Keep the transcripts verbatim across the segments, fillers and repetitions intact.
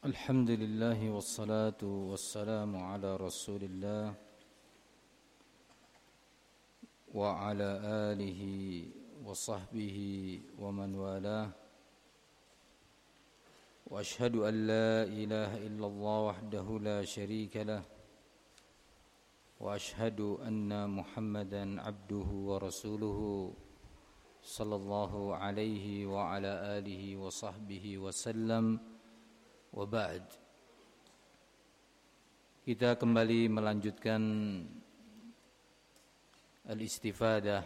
Alhamdulillah wassalatu wassalamu ala Rasulillah wa ala alihi wa sahbihi wa man walah. Wa ashhadu an la ilaha illallah wahdahu la sharika lah wa ashhadu anna Muhammadan abduhu wa rasuluhu sallallahu alaihi wa ala alihi wa sahbihi wa sallam. Wa ba'd. Kita kembali melanjutkan al-istifadah,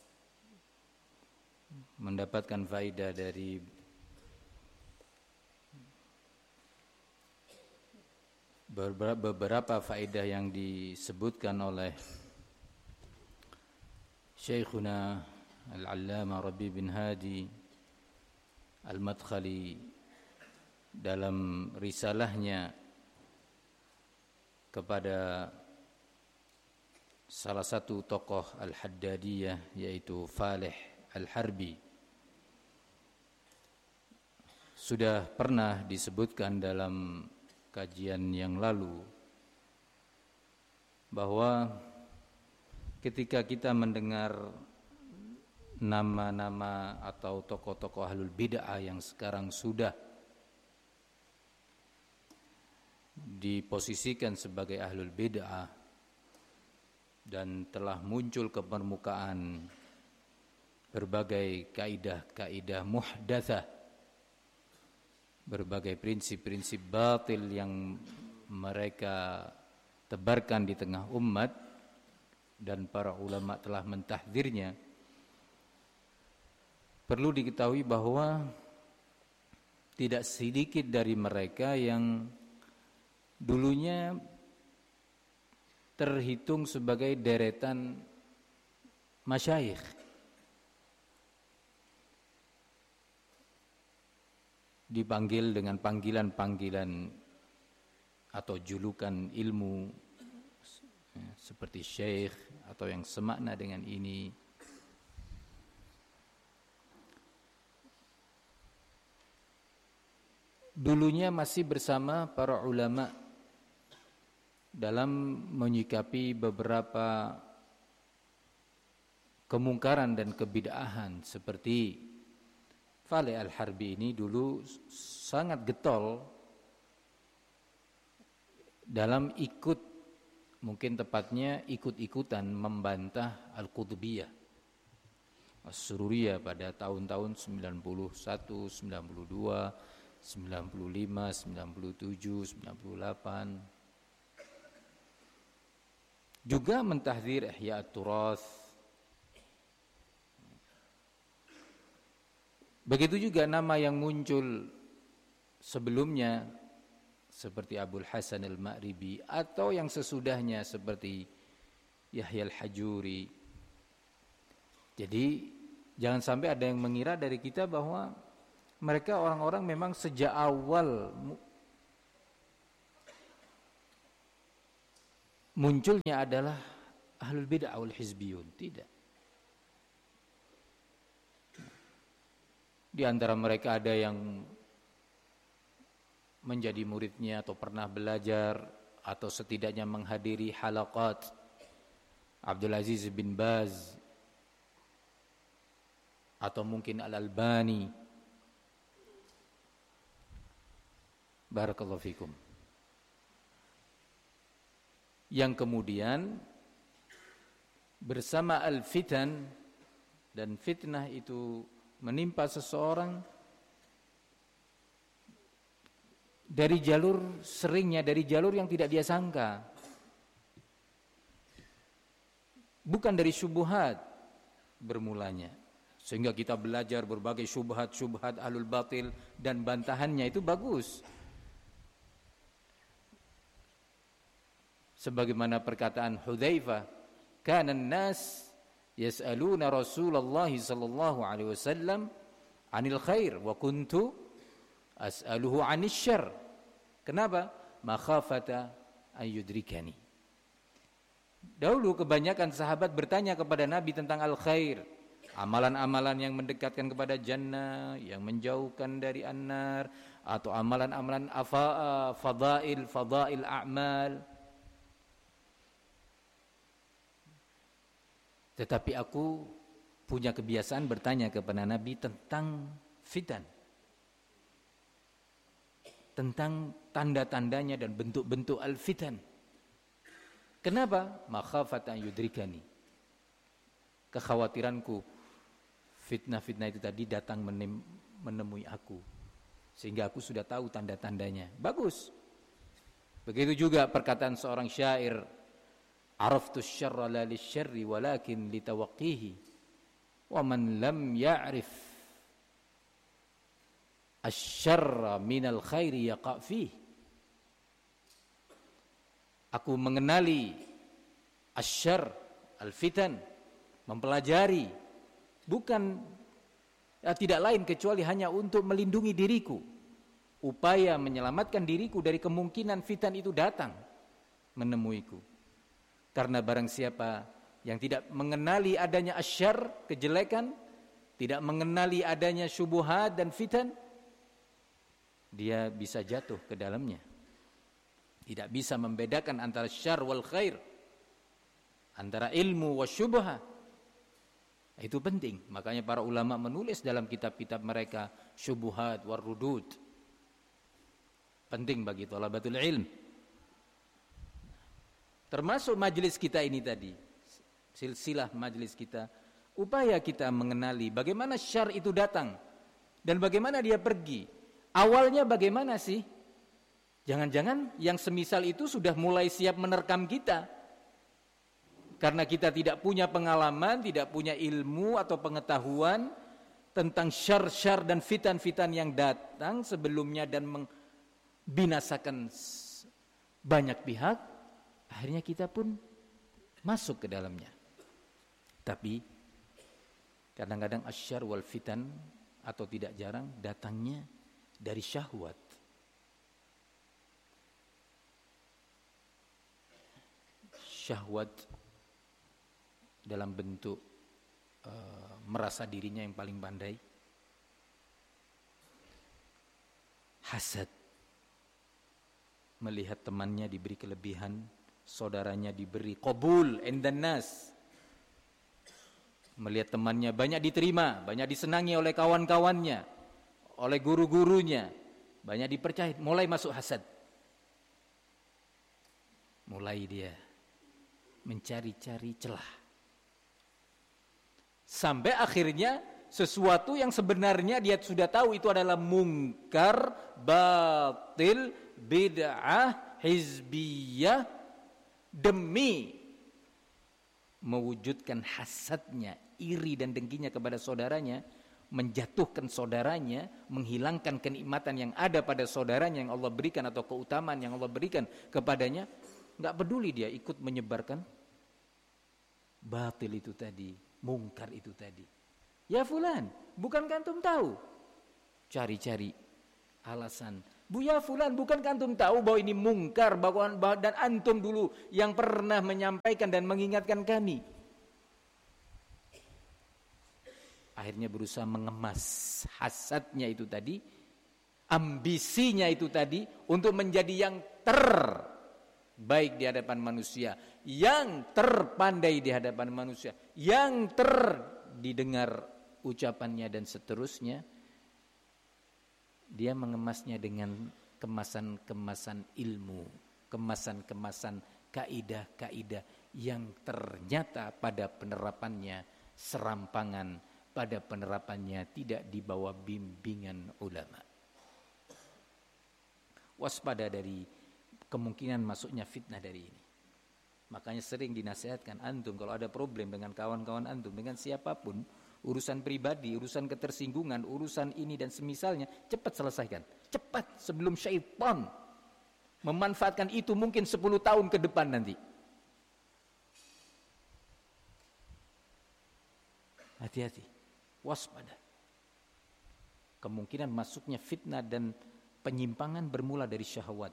mendapatkan faedah dari beberapa faedah yang disebutkan oleh Syekhuna Al-Allamah Rabi bin Hadi Al-Madkhali dalam risalahnya kepada salah satu tokoh Al-Haddadiyah, yaitu Falih Al-Harbi. Sudah pernah disebutkan dalam kajian yang lalu bahwa ketika kita mendengar nama-nama atau tokoh-tokoh ahlul bid'ah yang sekarang sudah diposisikan sebagai ahlul bid'ah dan telah muncul ke permukaan berbagai kaidah-kaidah muhdatsah, berbagai prinsip-prinsip batil yang mereka tebarkan di tengah umat, dan para ulama telah mentahdzirnya. Perlu diketahui bahwa tidak sedikit dari mereka yang dulunya terhitung sebagai deretan masyayikh, dipanggil dengan panggilan-panggilan atau julukan ilmu seperti syekh atau yang semakna dengan ini. Dulunya masih bersama para ulama dalam menyikapi beberapa kemungkaran dan kebid'ahan. Seperti Falih Al-Harbi ini dulu sangat getol dalam ikut, mungkin tepatnya ikut-ikutan membantah Al-Qutbiyah, As-Sururiyah pada tahun-tahun sembilan puluh satu, sembilan puluh dua, sembilan puluh lima, sembilan puluh tujuh, sembilan puluh delapan. Juga mentahdzir Ihya at-Turath. Begitu juga nama yang muncul sebelumnya seperti Abul Hasan Al-Ma'ribi atau yang sesudahnya seperti Yahya Al-Hajuri. Jadi jangan sampai ada yang mengira dari kita bahwa mereka orang-orang memang sejak awal munculnya adalah ahlul bid'ah wal hizbiyun. Tidak. Di antara mereka ada yang menjadi muridnya atau pernah belajar atau setidaknya menghadiri halaqat Abdul Aziz bin Baz atau mungkin Al-Albani. Barakallahu fikum. Yang kemudian bersama al-fitan, dan fitnah itu menimpa seseorang dari jalur, seringnya dari jalur yang tidak dia sangka, bukan dari syubhat bermulanya, sehingga kita belajar berbagai syubhat-syubhat ahlul batil dan bantahannya itu bagus. Sebagaimana perkataan Hudzaifah, kana an-nas yas'aluna Rasulullah sallallahu alaihi wasallam 'anil khair wa kuntu as'aluhu 'anil syarr. Kenapa? Makhafata an yudrikani. Dahulu kebanyakan sahabat bertanya kepada Nabi tentang al-khair, amalan-amalan yang mendekatkan kepada jannah, yang menjauhkan dari annar, atau amalan-amalan afa, fadail, fadail a'mal. Tetapi aku punya kebiasaan bertanya kepada Nabi tentang fitan, tentang tanda-tandanya dan bentuk-bentuk al-fitan. Kenapa? Makhafatan yudrikani. Kekhawatiranku fitnah-fitnah itu tadi datang menemui aku, sehingga aku sudah tahu tanda-tandanya. Bagus. Begitu juga perkataan seorang syair, araftu syarra la lisyarri walakin litawaqqihi wa man lam ya'rif asyarra minal khairi yaqa' fih. Aku mengenali asyar, al-fitan, mempelajari, bukan ya, tidak lain kecuali hanya untuk melindungi diriku, upaya menyelamatkan diriku dari kemungkinan fitan itu datang menemuiku. Karena barang siapa yang tidak mengenali adanya asyar, kejelekan, tidak mengenali adanya syubuhat dan fitan, dia bisa jatuh ke dalamnya. Tidak bisa membedakan antara syar wal khair, antara ilmu wa syubha. Itu penting. Makanya para ulama menulis dalam kitab-kitab mereka syubuhat war rudud. Penting bagi thalabatul ilm. Termasuk majelis kita ini tadi, silsilah majelis kita, upaya kita mengenali bagaimana syar itu datang dan bagaimana dia pergi. Awalnya bagaimana sih? Jangan-jangan yang semisal itu sudah mulai siap menerkam kita. Karena kita tidak punya pengalaman, tidak punya ilmu atau pengetahuan tentang syar-syar dan fitan-fitan yang datang sebelumnya dan membinasakan banyak pihak, akhirnya kita pun masuk ke dalamnya. Tapi kadang-kadang asyar wal fitan atau tidak jarang datangnya dari syahwat. Syahwat dalam bentuk uh, merasa dirinya yang paling pandai, hasad, melihat temannya diberi kelebihan, saudaranya diberi qabul indan nas, melihat temannya banyak diterima, banyak disenangi oleh kawan-kawannya, oleh guru-gurunya, banyak dipercaya, mulai masuk hasad. Mulai dia mencari-cari celah. Sampai akhirnya sesuatu yang sebenarnya dia sudah tahu itu adalah mungkar, batil, bid'ah, hizbiyah, demi mewujudkan hasadnya, iri dan dengkinya kepada saudaranya, menjatuhkan saudaranya, menghilangkan kenikmatan yang ada pada saudaranya yang Allah berikan atau keutamaan yang Allah berikan kepadanya, enggak peduli dia ikut menyebarkan batil itu tadi, mungkar itu tadi. Ya fulan, bukankah antum tahu? Cari-cari alasan. Bu ya fulan, bukankah antum tahu bahwa ini mungkar, bahwa dan antum dulu yang pernah menyampaikan dan mengingatkan kami. Akhirnya berusaha mengemas hasadnya itu tadi, ambisinya itu tadi untuk menjadi yang terbaik di hadapan manusia, yang terpandai di hadapan manusia, yang terdidengar ucapannya dan seterusnya. Dia mengemasnya dengan kemasan-kemasan ilmu, kemasan-kemasan kaidah-kaidah yang ternyata pada penerapannya serampangan, pada penerapannya tidak di bawah bimbingan ulama. Waspada dari kemungkinan masuknya fitnah dari ini. Makanya sering dinasihatkan antum kalau ada problem dengan kawan-kawan antum, dengan siapapun, urusan pribadi, urusan ketersinggungan, urusan ini dan semisalnya, cepat selesaikan. Cepat sebelum syaitan memanfaatkan itu mungkin sepuluh tahun ke depan nanti. Hati-hati, waspada. Kemungkinan masuknya fitnah dan penyimpangan bermula dari syahwat.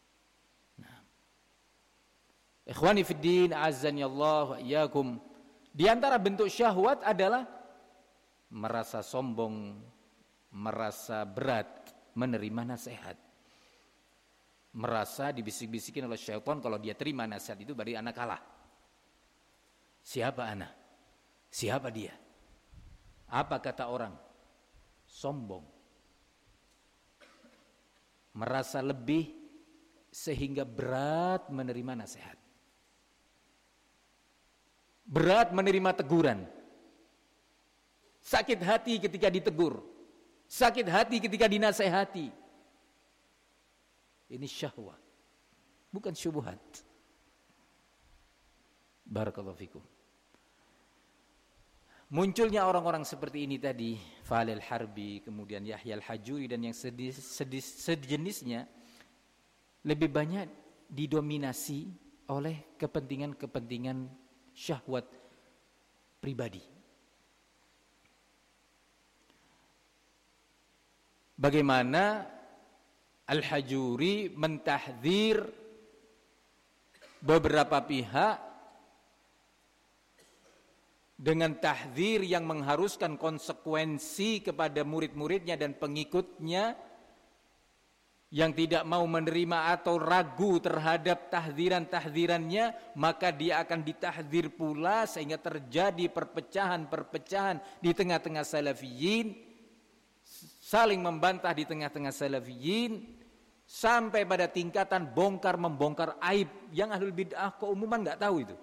Nah, ikhwani fiddin, azzani Allah wa iyyakum. Di antara bentuk syahwat adalah merasa sombong, merasa berat menerima nasihat. Merasa dibisik-bisikin oleh syaitan kalau dia terima nasihat itu berarti anak kalah. Siapa anak? Siapa dia? Apa kata orang? Sombong. Merasa lebih sehingga berat menerima nasihat. Berat menerima teguran. Sakit hati ketika ditegur. Sakit hati ketika dinasehati. Ini syahwat, bukan syubhat. Barakallahu fikum. Munculnya orang-orang seperti ini tadi, Falil Harbi, kemudian Yahya Al-Hajuri dan yang sedis, sedis, sejenisnya lebih banyak didominasi oleh kepentingan-kepentingan syahwat pribadi. Bagaimana Al-Hajuri mentahdzir beberapa pihak dengan tahdzir yang mengharuskan konsekuensi kepada murid-muridnya dan pengikutnya yang tidak mau menerima atau ragu terhadap tahdziran-tahdzirannya, maka dia akan ditahdzir pula sehingga terjadi perpecahan-perpecahan di tengah-tengah salafiyin, saling membantah di tengah-tengah salafiyin, sampai pada tingkatan bongkar membongkar aib yang ahlul bid'ah keumuman nggak tahu itu.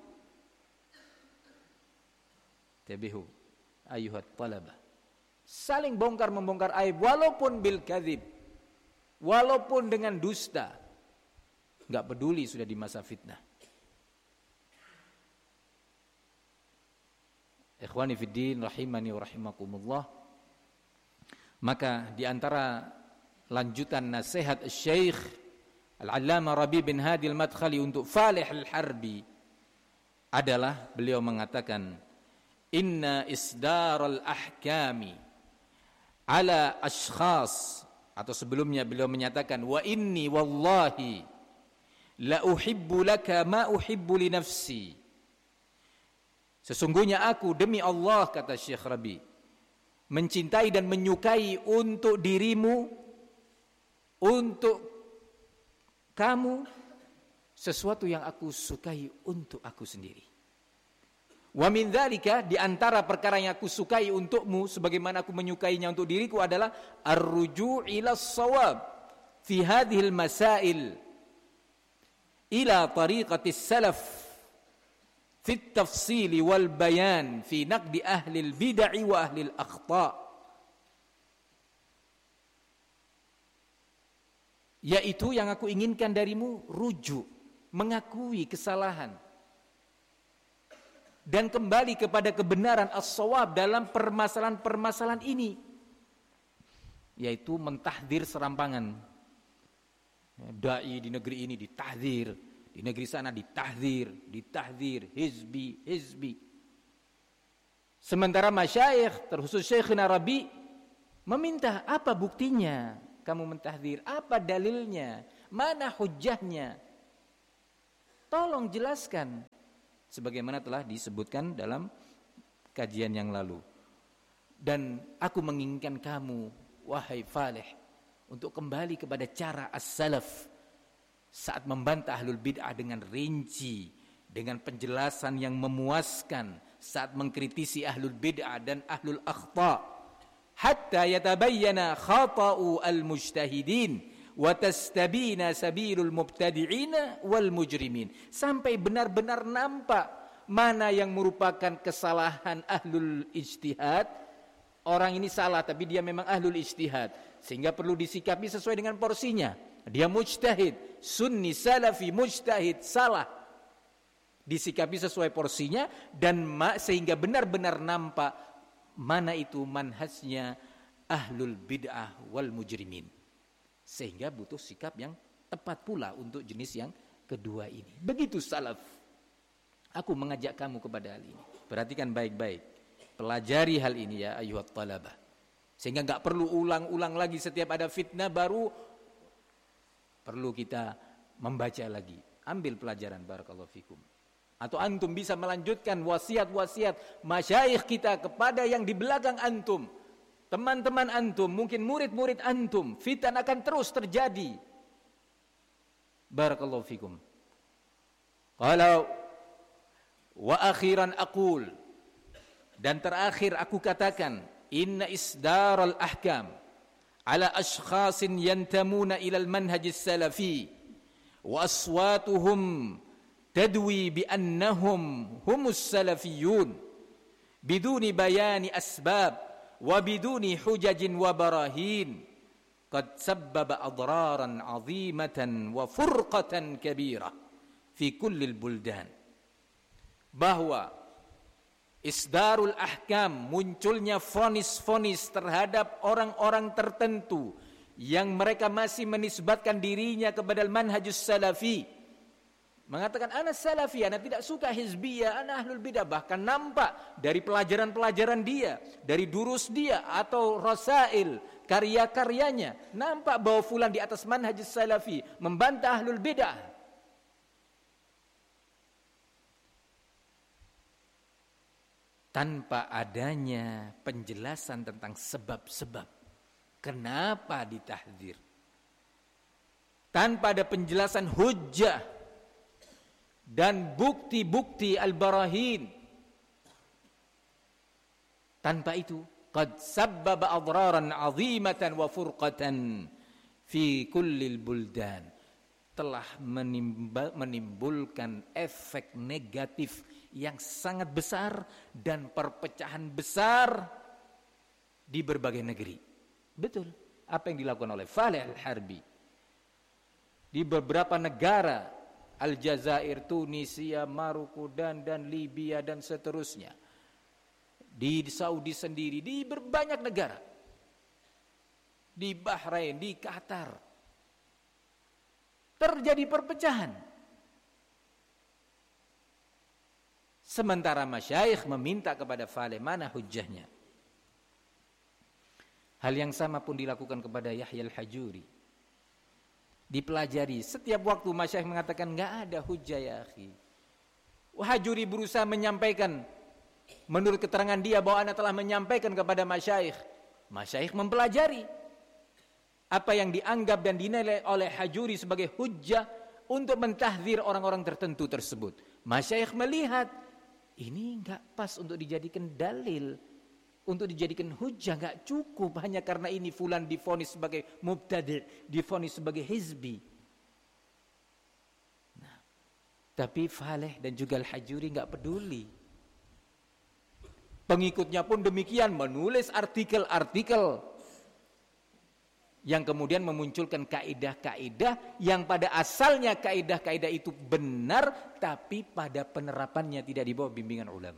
Tabihu ayuhat talabah. Saling bongkar membongkar aib walaupun bil kadzib, walaupun dengan dusta. Nggak peduli sudah di masa fitnah. Ikhwani fiddin rahimani wa rahimakumullah. Maka di antara lanjutan nasihat Syekh Al-Allamah Rabi bin Hadi Al-Madkhali untuk Falih Al-Harbi adalah beliau mengatakan, inna isdaral ahkami ala ashkhas, atau sebelumnya beliau menyatakan, wa inni wallahi la uhibbu laka ma uhibbu li nafsi, sesungguhnya aku demi Allah, kata Syekh Rabi, mencintai dan menyukai untuk dirimu, untuk kamu, sesuatu yang aku sukai untuk aku sendiri. Wa min dzalika, di antara perkara yang aku sukai untukmu sebagaimana aku menyukainya untuk diriku adalah ar-ruju' ila as-shawab fi hadhihi al-masail ila tariqati as-salaf fi at-tafsil wal bayan fi naqdi ahli al-bid'ah wa ahli al-akhta', yaitu yang aku inginkan darimu rujuk, mengakui kesalahan dan kembali kepada kebenaran as-shawab dalam permasalahan-permasalahan ini, yaitu mentahdzir serampangan. Dai di negeri ini ditahdzir, di negeri sana ditahdzir, ditahdzir, hizbi, hizbi. Sementara masyayikh, terkhusus Syekhina Rabi, meminta, apa buktinya kamu mentahdzir? Apa dalilnya? Mana hujjahnya? Tolong jelaskan. Sebagaimana telah disebutkan dalam kajian yang lalu. Dan aku menginginkan kamu, wahai Falih, untuk kembali kepada cara as-salaf saat membantah ahlul bid'ah dengan rinci, dengan penjelasan yang memuaskan, saat mengkritisi ahlul bid'ah dan ahlul akhta', hatta yatabayyana khata'u al-mujtahidin wa tastabina sabilul mubtadi'ina wal mujrimin, sampai benar-benar nampak mana yang merupakan kesalahan ahlul ijtihad. Orang ini salah tapi dia memang ahlul ijtihad, sehingga perlu disikapi sesuai dengan porsinya. Dia mujtahid, sunni salafi mujtahid, salah, disikapi sesuai porsinya, dan ma- sehingga benar-benar nampak mana itu manhajnya ahlul bid'ah wal mujrimin, sehingga butuh sikap yang tepat pula untuk jenis yang kedua ini. Begitu salaf. Aku mengajak kamu kepada hal ini. Perhatikan baik-baik, pelajari hal ini ya ayyuhat talabah, sehingga enggak perlu ulang-ulang lagi setiap ada fitnah baru perlu kita membaca lagi. Ambil pelajaran, barakallahu fikum. atau antum bisa melanjutkan wasiat-wasiat masyayikh kita kepada yang di belakang antum, teman-teman antum, mungkin murid-murid antum, fitan akan terus terjadi. Barakallahu fikum. Qala wa akhiran aqul, dan terakhir aku katakan, inna isdaral ahkam ala ashkhasin yantamuna ila al-manhaj as-salafi wa aswatuhum tadwi bi annahum humus salafiyun biduni bayani asbab wa biduni hujajin wa barahin qad sabbaba adraran 'azimatan wa furqatan kabira fi kulli al-buldan. Bahwa isdarul ahkam, munculnya fonis-fonis terhadap orang-orang tertentu yang mereka masih menisbatkan dirinya kepada manhajus salafi, mengatakan ana salafi, ana tidak suka hizbiyah, ana ahlul bidah. Bahkan nampak dari pelajaran-pelajaran dia, dari durus dia atau rasail, karya-karyanya, nampak bahwa fulan di atas manhajus salafi, membantah ahlul bidah. Tanpa adanya penjelasan tentang sebab-sebab kenapa ditahdzir, tanpa ada penjelasan hujjah dan bukti-bukti al-barahin, tanpa itu qad sabbaba adraran 'azimatan wa furqatan fi kullil buldan, telah menimbulkan efek negatif yang sangat besar dan perpecahan besar di berbagai negeri. Betul apa yang dilakukan oleh Faleh Al-Harbi di beberapa negara, Aljazair, Tunisia, Maroko dan dan Libya dan seterusnya, di Saudi sendiri, di berbanyak negara, di Bahrain, di Qatar, terjadi perpecahan. Sementara masyayikh meminta kepada Faleh, mana hujjahnya? Hal yang sama pun dilakukan kepada Yahya Al-Hajuri. Dipelajari, setiap waktu masyayikh mengatakan enggak ada hujjah ya akhi. Hajuri berusaha menyampaikan menurut keterangan dia bahwa ana telah menyampaikan kepada masyayikh. Masyayikh mempelajari apa yang dianggap dan dinilai oleh Hajuri sebagai hujjah untuk mentahdzir orang-orang tertentu tersebut. Masyayikh melihat ini enggak pas untuk dijadikan dalil, untuk dijadikan hujjah, enggak cukup hanya karena ini fulan divonis sebagai mubtadi', divonis sebagai hizbi. Nah, tapi Faleh dan juga Al-Hajuri enggak peduli. Pengikutnya pun demikian, menulis artikel-artikel yang kemudian memunculkan kaidah-kaidah yang pada asalnya kaidah-kaidah itu benar, tapi pada penerapannya tidak di bawah bimbingan ulama.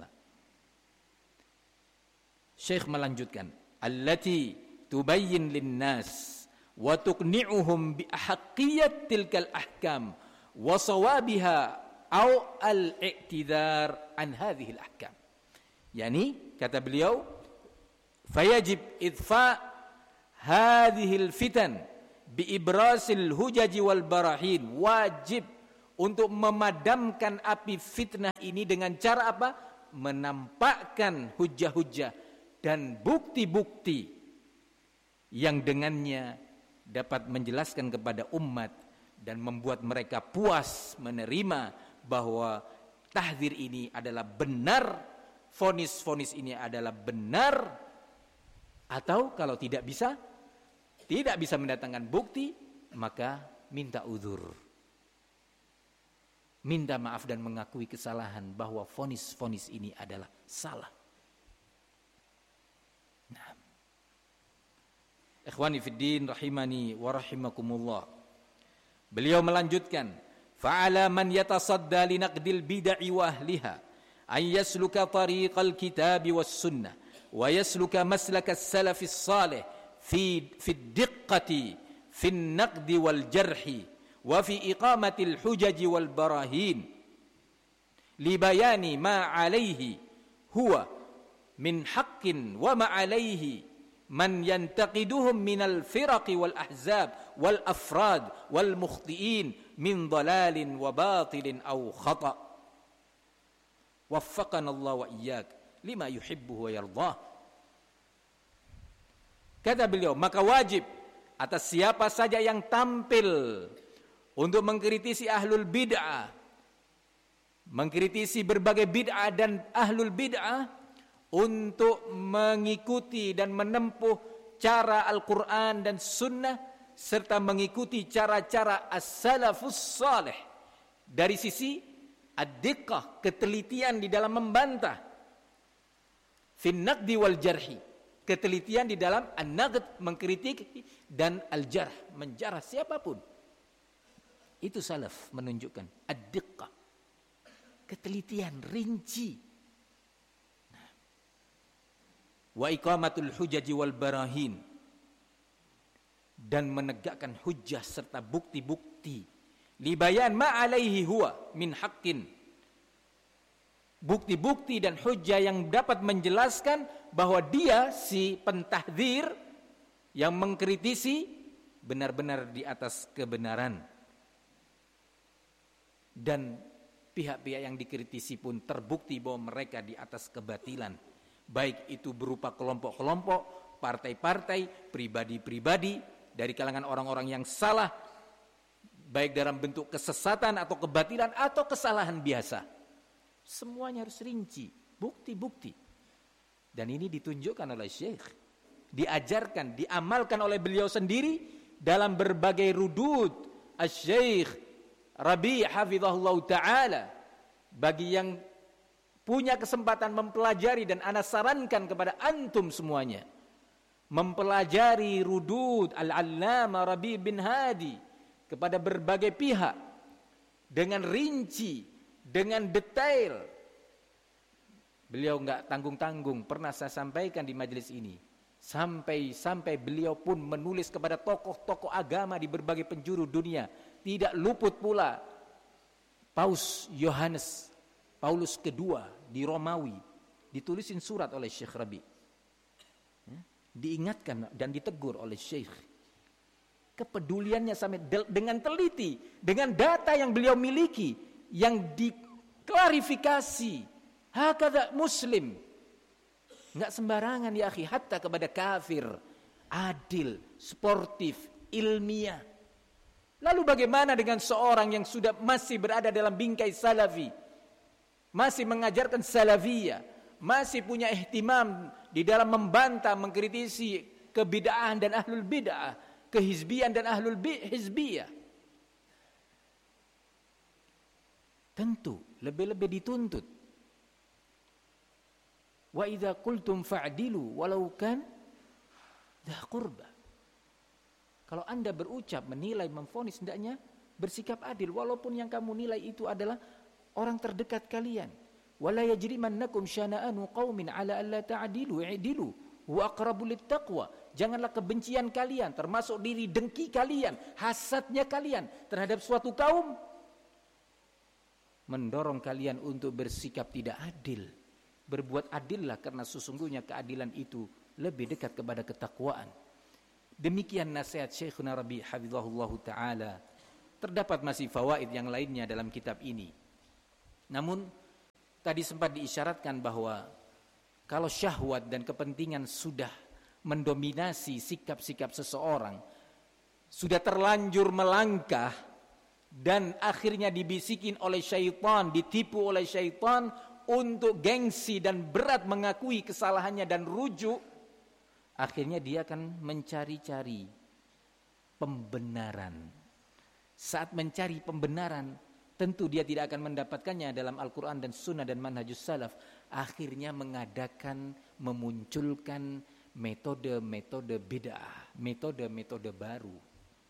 Syekh melanjutkan, allati tubayyin linnas wa tuqni'uhum bi ahaqqiyyat tilkal ahkam wa sawabiha au al-i'tidar an hadhihi al-ahkam. Yani kata beliau, fayajib idfa' hadhil fitan biibrasil hujaji wal barahin, wajib untuk memadamkan api fitnah ini dengan cara apa? Menampakkan hujah-hujah dan bukti-bukti yang dengannya dapat menjelaskan kepada umat dan membuat mereka puas menerima bahwa tahdzir ini adalah benar, vonis-vonis ini adalah benar. Atau kalau tidak bisa, tidak bisa mendatangkan bukti, maka minta uzur, minta maaf dan mengakui kesalahan bahwa vonis-vonis ini adalah salah. Nah, ikhwani fiddin rahimani wa rahimakumullah. Beliau melanjutkan, fa'ala man yatasadda li naqdil bid'i wa ahliha ay yasluka tariqal kitabi was sunnah wa yasluka maslaka as-salaf as-salih fi fi ad-diqqati fi an-naqd wal jarh wa fi iqamati al-hujaj wal barahin li bayani ma alayhi huwa min haqqin wa ma alayhi man yantaqiduhum min al-firaq wal ahzab wal afrad wal mukhti'in min dalalin wa batilin aw khata'. Waffaqana Allah wa iyyak lima yuhibbu wa yardah. Kata beliau, maka wajib atas siapa saja yang tampil untuk mengkritisi ahlul bid'ah, mengkritisi berbagai bid'ah dan ahlul bid'ah, untuk mengikuti dan menempuh cara Al-Quran dan Sunnah serta mengikuti cara-cara as-salafus salih dari sisi ad-diqqah, ketelitian di dalam membantah, fin naqdi wal jarhi, ketelitian di dalam an-naqd, mengkritik, dan al-jarh, menjarah siapapun. Itu salaf menunjukkan ad-diqqah, ketelitian, rinci. Wa iqamatul hujaji wal barahin, dan menegakkan hujjah serta bukti-bukti, libayan ma alaihi huwa min haqqin, bukti-bukti dan hujjah yang dapat menjelaskan bahwa dia si pentahdzir yang mengkritisi benar-benar di atas kebenaran, dan pihak-pihak yang dikritisi pun terbukti bahwa mereka di atas kebatilan, baik itu berupa kelompok-kelompok, partai-partai, pribadi-pribadi dari kalangan orang-orang yang salah, baik dalam bentuk kesesatan atau kebatilan atau kesalahan biasa. Semuanya harus rinci, bukti-bukti. Dan ini ditunjukkan oleh Syekh, diajarkan, diamalkan oleh beliau sendiri dalam berbagai rudud Asy-Syaikh Rabi' hafizahullah ta'ala. Bagi yang punya kesempatan mempelajari, dan ana sarankan kepada antum semuanya mempelajari rudud Al-Allamah Rabi' bin Hadi kepada berbagai pihak dengan rinci, dengan detail. Beliau enggak tanggung-tanggung, pernah saya sampaikan di majelis ini, sampai sampai beliau pun menulis kepada tokoh-tokoh agama di berbagai penjuru dunia. Tidak luput pula Paus Yohanes Paulus kedua di Romawi, ditulisin surat oleh Syekh Rabi, ya, diingatkan dan ditegur oleh Syekh. Kepeduliannya sampai dengan teliti, dengan data yang beliau miliki, yang diklarifikasi. Hakadha muslim, nggak sembarangan ya akhi, hatta kepada kafir, adil, sportif, ilmiah. Lalu bagaimana dengan seorang yang sudah masih berada dalam bingkai salafi, masih mengajarkan salafiyah, masih punya ihtimam di dalam membantah, mengkritisi kebid'ahan dan ahlul bid'ah, kehizbian dan ahlul hizbiyah? Tentu lebih-lebih dituntut. Wa idza qultum fa'dilu walau kan dha qurba. Kalau Anda berucap, menilai, memvonis, hendaknya bersikap adil walaupun yang kamu nilai itu adalah orang terdekat kalian. Wala yajrimannakum syana'anu qaumin 'ala alla ta'dilu i'dilu wa aqrabu littaqwa. Janganlah kebencian kalian, termasuk diri dengki kalian, hasadnya kalian terhadap suatu kaum, mendorong kalian untuk bersikap tidak adil. Berbuat adillah, karena sesungguhnya keadilan itu lebih dekat kepada ketakwaan. Demikian nasihat Syekhuna Rabi' hafizahullahu ta'ala. Terdapat masih fawaid yang lainnya dalam kitab ini. Namun tadi sempat diisyaratkan bahwa kalau syahwat dan kepentingan sudah mendominasi sikap-sikap seseorang, sudah terlanjur melangkah dan akhirnya dibisikin oleh syaitan, ditipu oleh syaitan untuk gengsi dan berat mengakui kesalahannya dan rujuk, akhirnya dia akan mencari-cari pembenaran. Saat mencari pembenaran, tentu dia tidak akan mendapatkannya dalam Al-Quran dan Sunnah dan manhajus salaf. Akhirnya mengadakan, memunculkan metode-metode bid'ah, metode-metode baru.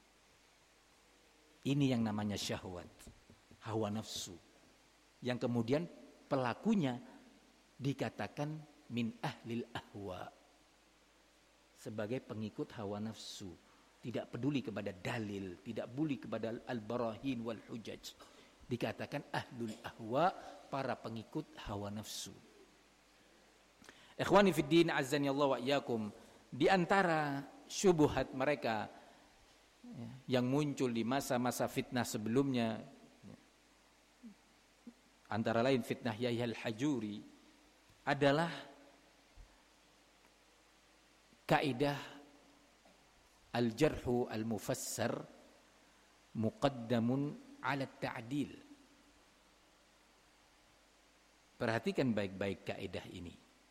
Ini yang namanya syahwat, hawa nafsu, yang kemudian pelakunya dikatakan min ahlil ahwa, sebagai pengikut hawa nafsu, tidak peduli kepada dalil, tidak peduli kepada al-barahin wal hujaj. Dikatakan ahlul ahwa, para pengikut hawa nafsu. Ikhwani fid din, azzani Allah wa iyyakum, di antara syubhat mereka yang muncul di masa-masa fitnah sebelumnya antara lain fitnah Yahya al-Hajuri adalah kaidah al-jarhu al-mufassar muqaddamun ala ta'dil. Perhatikan baik-baik kaidah ini.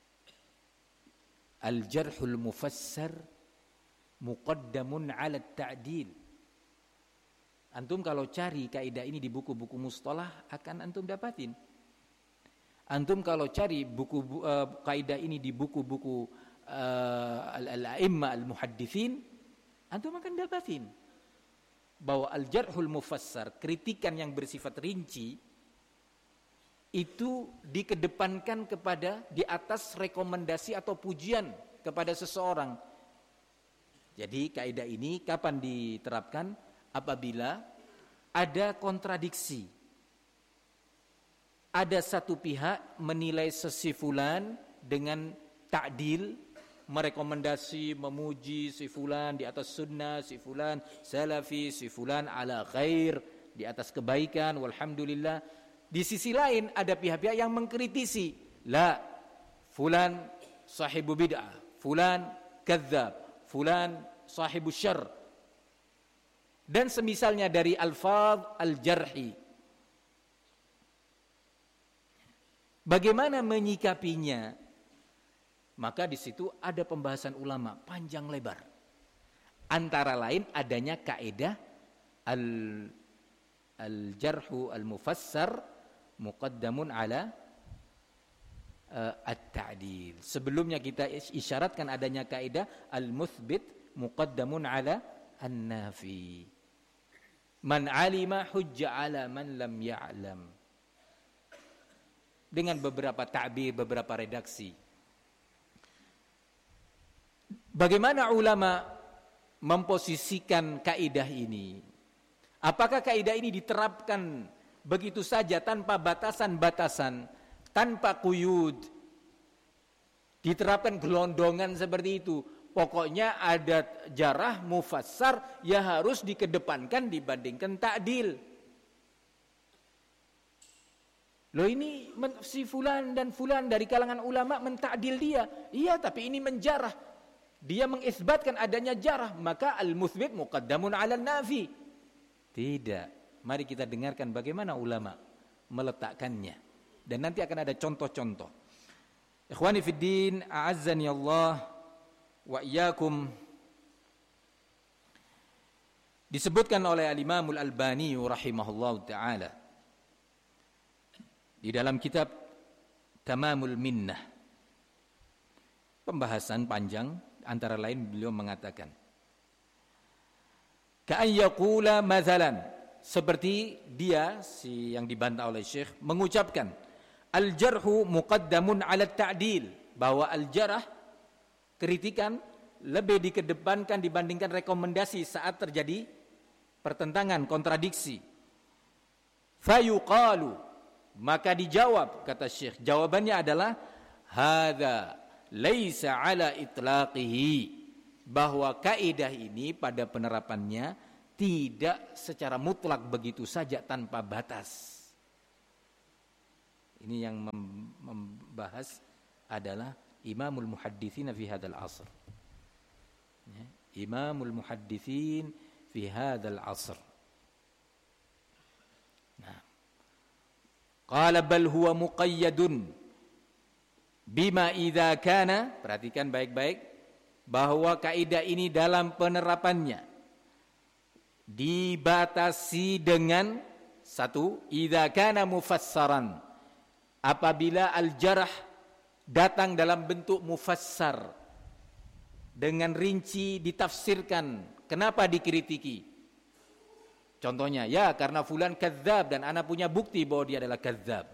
Al-jarhul mufassar muqaddamun ala ta'dil. Antum kalau cari kaidah ini di buku-buku mustalah akan antum dapatin. Antum kalau cari buku uh, kaidah ini di buku-buku uh, al-a'imma al-muhadditsin, antum akan dapatin bahwa al-jarhul mufassar, kritikan yang bersifat rinci, itu dikedepankan kepada di atas rekomendasi atau pujian kepada seseorang. Jadi kaidah ini kapan diterapkan? Apabila ada kontradiksi. Ada satu pihak menilai sesi fulan dengan ta'dil, merekomendasi, memuji si fulan di atas sunnah, si fulan salafi, si fulan ala khair, di atas kebaikan, walhamdulillah. Di sisi lain ada pihak-pihak yang mengkritisi, la, fulan sahibu bid'ah, fulan kadzab, fulan sahibu syarr, dan semisalnya dari alfaz al-jarhi. Bagaimana menyikapinya? Maka di situ ada pembahasan ulama panjang lebar. Antara lain adanya kaidah al al-jarhu al-mufassar muqaddamun ala uh, at-ta'dil. Sebelumnya kita isyaratkan adanya kaidah al-muthbit muqaddamun ala an-nafi. Man alima hujja ala man lam ya'lam. Dengan beberapa ta'bir, beberapa redaksi. Bagaimana ulama memposisikan kaidah ini? Apakah kaidah ini diterapkan begitu saja tanpa batasan-batasan, tanpa quyud? Diterapkan gelondongan seperti itu. Pokoknya ada jarah mufassar ya harus dikedepankan dibandingkan ta'dil. Loh ini si fulan dan fulan dari kalangan ulama mentakdil dia. Iya, tapi ini menjarah. Dia mengisbatkan adanya jarah, maka al-muthbit muqaddamun 'ala an-nafi. Tidak. Mari kita dengarkan bagaimana ulama meletakkannya. Dan nanti akan ada contoh-contoh. Ikhwani fid din, a'azzani Allah wa iyyakum. Disebutkan oleh al-Imam al-Albani rahimahullahu taala di dalam kitab Tamamul Minnah, pembahasan panjang, antara lain beliau mengatakan ka'an yaqula mathalan, seperti dia si yang dibantah oleh Syekh mengucapkan al-jarhu muqaddamun 'ala at-ta'dil, bahwa al-jarh, kritikan, lebih dikedepankan dibandingkan rekomendasi saat terjadi pertentangan, kontradiksi. Fayuqalu, maka dijawab, kata Syekh, jawabannya adalah hadza laisa ala itlaqihi, bahwa kaidah ini pada penerapannya tidak secara mutlak begitu saja tanpa batas. Ini yang membahas adalah Imamul Muhadditsin fi hadzal asr. Ya, Imamul Muhadditsin fi hadzal asr. Nah, qala bal huwa muqayyadun bima idza kana, perhatikan baik-baik bahwa kaidah ini dalam penerapannya dibatasi dengan satu, idza kana mufassaran, apabila al-jarh datang dalam bentuk mufassar, dengan rinci ditafsirkan kenapa dikritiki. Contohnya, ya karena fulan kadzab dan ana punya bukti bahwa dia adalah kadzab.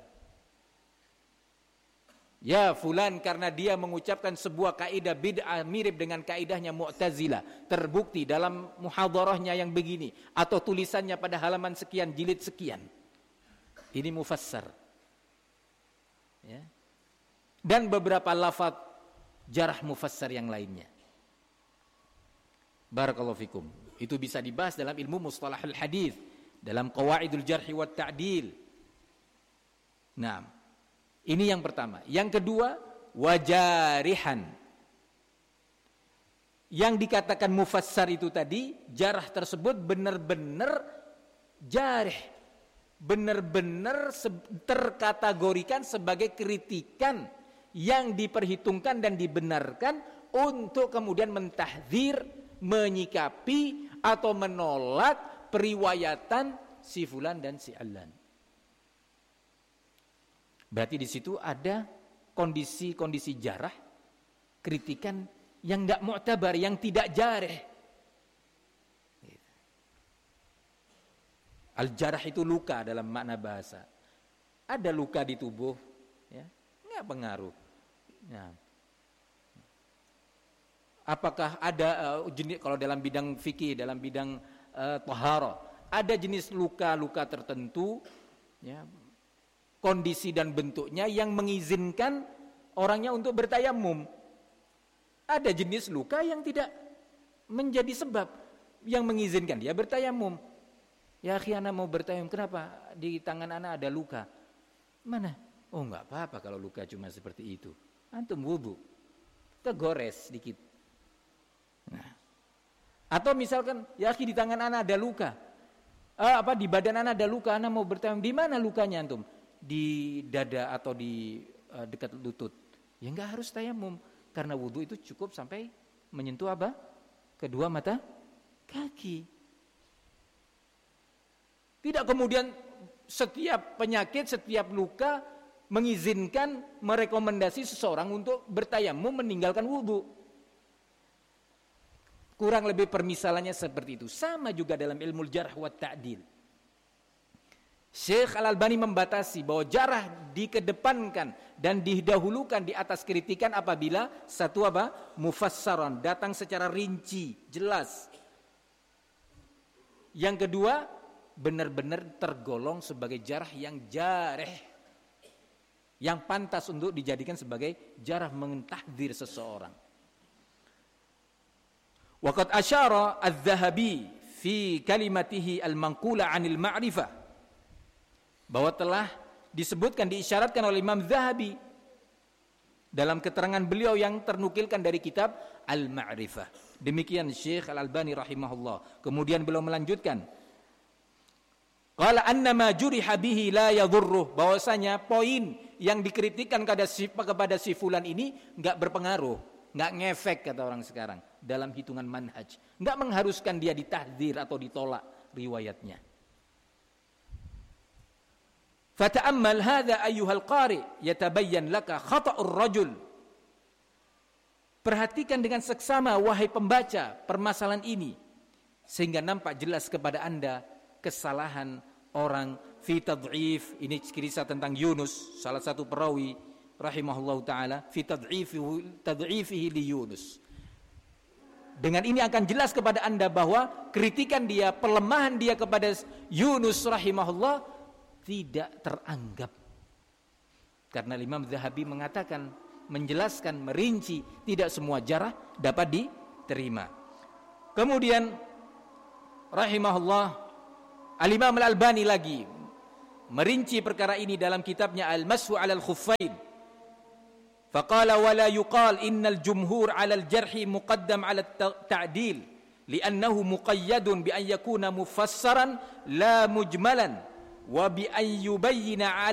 Ya fulan karena dia mengucapkan sebuah kaidah bid'ah mirip dengan kaidahnya Mu'tazilah, terbukti dalam muhadharahnya yang begini atau tulisannya pada halaman sekian, jilid sekian. Ini mufassar. Ya. Dan beberapa lafaz jarah mufassar yang lainnya. Barakallahu fikum. Itu bisa dibahas dalam ilmu mustalahul hadis, dalam qawaidul jarh wa ta'dil. Nah, ini yang pertama. Yang kedua, wajarihan. Yang dikatakan mufassar itu tadi, jarah tersebut benar-benar jarih, benar-benar terkategorikan sebagai kritikan yang diperhitungkan dan dibenarkan untuk kemudian mentahdzir, menyikapi atau menolak periwayatan si fulan dan si alan. Berarti di situ ada kondisi-kondisi jarah, kritikan yang enggak mu'tabar, yang tidak jarih. Al-jarah itu luka dalam makna bahasa. Ada luka di tubuh, ya, enggak pengaruh. Ya. Apakah ada uh, jenis, kalau dalam bidang fikih, dalam bidang uh, taharah, ada jenis luka-luka tertentu, ya, kondisi dan bentuknya yang mengizinkan orangnya untuk bertayamum. Ada jenis luka yang tidak menjadi sebab yang mengizinkan dia bertayamum. Ya akhi, ana mau bertayamum, kenapa? Di tangan ana ada luka. Mana? Oh enggak apa-apa kalau luka cuma seperti itu. Antum wudu, kegores sedikit. Nah. Atau misalkan, ya akhi, di tangan ana ada luka. Eh, apa di badan ana ada luka, ana mau bertayamum. Di mana lukanya antum? Di dada atau di uh, dekat lutut. Ya enggak harus tayamum, karena wudu itu cukup sampai menyentuh apa? Kedua mata kaki. Tidak kemudian setiap penyakit, setiap luka mengizinkan, merekomendasi seseorang untuk bertayamum meninggalkan wudu. Kurang lebih permisalannya seperti itu. Sama juga dalam ilmu jarh wa ta'dil. Syekh Al-Albani membatasi bahwa jarah dikedepankan dan didahulukan di atas kritikan apabila satu apa? Mufassaran, datang secara rinci, jelas. Yang kedua, benar-benar tergolong sebagai jarah yang jarih, yang pantas untuk dijadikan sebagai jarah mentahdzir seseorang. Waqad asyara Az-Zahabi fi kalimatihi al-manqula 'anil ma'rifah, bahwa telah disebutkan, diisyaratkan oleh Imam Zahabi dalam keterangan beliau yang ternukilkan dari kitab Al-Ma'rifah. Demikian Syekh Al-Albani rahimahullah. Kemudian beliau melanjutkan, qala annama juriha bihi la yadhurruh, bahwasanya poin yang dikritikkan kepada si, kepada si fulan ini enggak berpengaruh, enggak ngefek kata orang sekarang dalam hitungan manhaj, enggak mengharuskan dia ditahdzir atau ditolak riwayatnya. Fata'ammal hadha ayyuhal qari yatabayyan laka khata'ur rajul. Perhatikan dengan seksama wahai pembaca permasalahan ini, sehingga nampak jelas kepada Anda kesalahan orang fi tad'if. Ini kisah tentang Yunus, salah satu perawi rahimahullahu taala, fi tad'ifihi tad'ifihi li Yunus. Dengan ini akan jelas kepada Anda bahwa kritikan dia, pelemahan dia kepada Yunus rahimahullah tidak teranggap. Karena Imam Zahabi mengatakan, menjelaskan, merinci, tidak semua jarah dapat diterima. Kemudian rahimahullah, Al-Imam Al-Albani lagi merinci perkara ini dalam kitabnya Al-Mashu 'alal Khuffain. Faqala wa la yuqal innal jumhur 'alal jarhi muqaddam 'ala at-ta'dil li'annahu muqayyadun bi an yakuna mufassaran la mujmalan wa bi an yubayyana